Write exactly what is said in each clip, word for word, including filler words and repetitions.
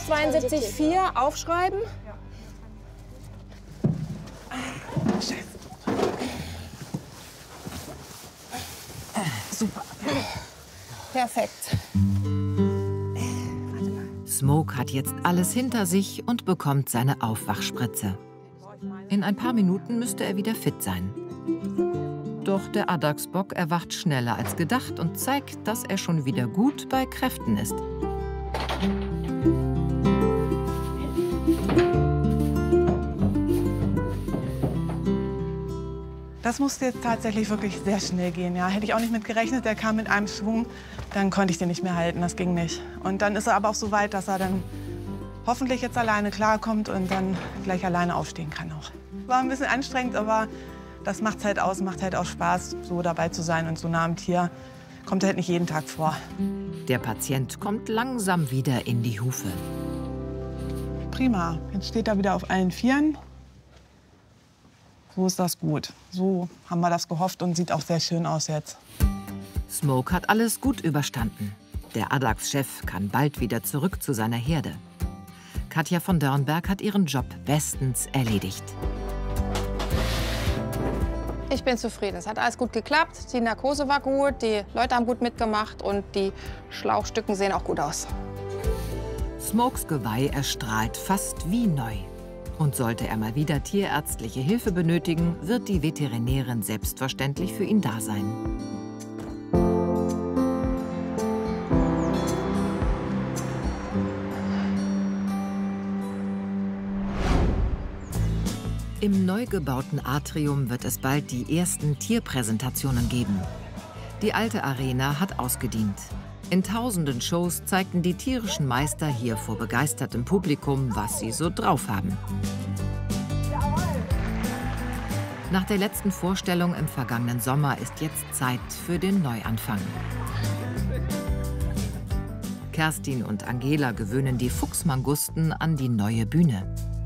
zweiundsiebzig Komma vier aufschreiben. Super. Perfekt. Smoke hat jetzt alles hinter sich und bekommt seine Aufwachspritze. In ein paar Minuten müsste er wieder fit sein. Doch der Addaxbock erwacht schneller als gedacht und zeigt, dass er schon wieder gut bei Kräften ist. Das musste jetzt tatsächlich wirklich sehr schnell gehen. Ja. Hätte ich auch nicht mit gerechnet. Der kam mit einem Schwung, dann konnte ich den nicht mehr halten. Das ging nicht. Und dann ist er aber auch so weit, dass er dann hoffentlich jetzt alleine klarkommt und dann gleich alleine aufstehen kann auch. War ein bisschen anstrengend, aber das macht halt aus, macht halt auch Spaß, so dabei zu sein und so nah am Tier. Kommt halt nicht jeden Tag vor. Der Patient kommt langsam wieder in die Hufe. Prima. Jetzt steht er wieder auf allen Vieren. So ist das gut. So haben wir das gehofft und sieht auch sehr schön aus jetzt. Smoke hat alles gut überstanden. Der Addax-Chef kann bald wieder zurück zu seiner Herde. Katja von Dörnberg hat ihren Job bestens erledigt. Ich bin zufrieden. Es hat alles gut geklappt. Die Narkose war gut, die Leute haben gut mitgemacht und die Schlauchstücken sehen auch gut aus. Smokes Geweih erstrahlt fast wie neu. Und sollte er mal wieder tierärztliche Hilfe benötigen, wird die Veterinärin selbstverständlich für ihn da sein. Im neu gebauten Atrium wird es bald die ersten Tierpräsentationen geben. Die alte Arena hat ausgedient. In tausenden Shows zeigten die tierischen Meister hier vor begeistertem Publikum, was sie so drauf haben. Nach der letzten Vorstellung im vergangenen Sommer ist jetzt Zeit für den Neuanfang. Kerstin und Angela gewöhnen die Fuchsmangusten an die neue Bühne.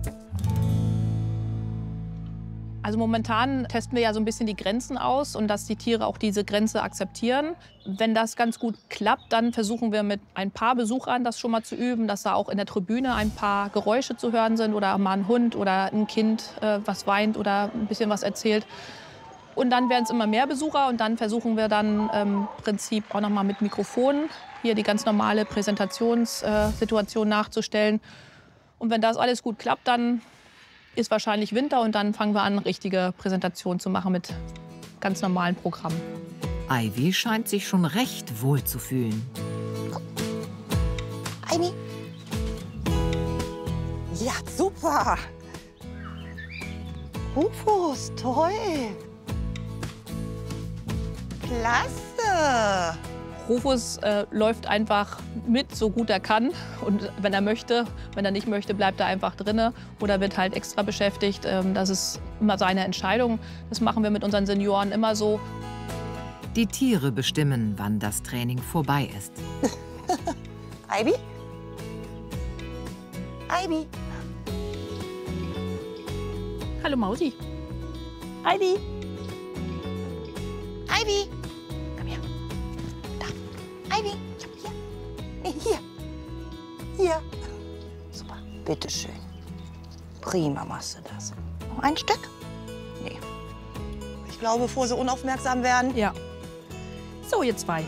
Also momentan testen wir ja so ein bisschen die Grenzen aus und dass die Tiere auch diese Grenze akzeptieren. Wenn das ganz gut klappt, dann versuchen wir mit ein paar Besuchern das schon mal zu üben, dass da auch in der Tribüne ein paar Geräusche zu hören sind oder mal ein Hund oder ein Kind, äh, was weint oder ein bisschen was erzählt. Und dann werden es immer mehr Besucher und dann versuchen wir dann im Prinzip auch noch mal mit Mikrofonen hier die ganz normale Präsentationssituation nachzustellen. Und wenn das alles gut klappt, dann ist wahrscheinlich Winter und dann fangen wir an, richtige Präsentationen zu machen mit ganz normalen Programmen. Ivy scheint sich schon recht wohl zu fühlen. Ivy. Ja, super. Rufus, toll. Klasse. Rufus äh, läuft einfach mit, so gut er kann. Und wenn er möchte, wenn er nicht möchte, bleibt er einfach drinne oder wird halt extra beschäftigt. Ähm, das ist immer seine Entscheidung. Das machen wir mit unseren Senioren immer so. Die Tiere bestimmen, wann das Training vorbei ist. Ivy? Ivy? Hallo Mausi. Ivy? Ivy? Komm her. Da. Ivy, hier. Hier. Hier. Super. Bitteschön. Prima machst du das. Noch ein Stück? Nee. Ich glaube, bevor sie unaufmerksam werden. Ja. So, ihr zwei.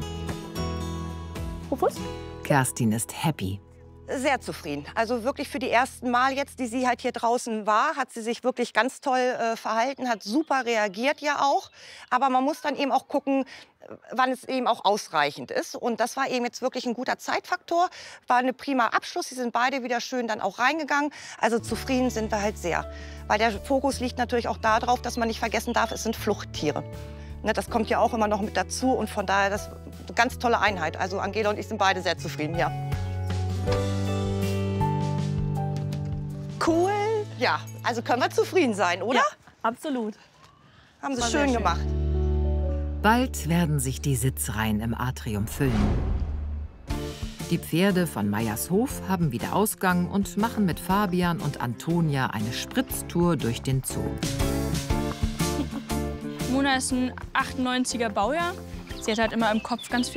Rufus? Kerstin ist happy. Sehr zufrieden. Also wirklich für die ersten Mal jetzt, die sie halt hier draußen war, hat sie sich wirklich ganz toll äh, verhalten, hat super reagiert ja auch. Aber man muss dann eben auch gucken, wann es eben auch ausreichend ist. Und das war eben jetzt wirklich ein guter Zeitfaktor. War ein prima Abschluss. Sie sind beide wieder schön dann auch reingegangen. Also zufrieden sind wir halt sehr. Weil der Fokus liegt natürlich auch darauf, dass man nicht vergessen darf, es sind Fluchttiere. Ne, das kommt ja auch immer noch mit dazu. Und von daher, das ist eine ganz tolle Einheit. Also Angela und ich sind beide sehr zufrieden, ja. Cool. Ja, also können wir zufrieden sein, oder? Ja, absolut. Haben sie War schön sehr schön. gemacht. Bald werden sich die Sitzreihen im Atrium füllen. Die Pferde von Meyers Hof haben wieder Ausgang und machen mit Fabian und Antonia eine Spritztour durch den Zoo. Mona ist ein achtundneunziger Baujahr. Sie hat halt immer im Kopf ganz viel